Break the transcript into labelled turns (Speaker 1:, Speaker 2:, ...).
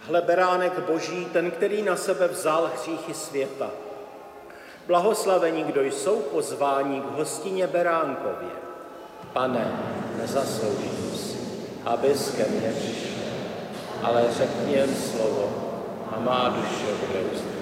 Speaker 1: Hle beránek Boží, ten, který na sebe vzal hříchy světa. Blahoslavení, kdo jsou pozváni k hostině beránkově. Pane, nezasloužím si, abys ke mně přišel, ale řekni jen slovo a má duše bude uzdravena.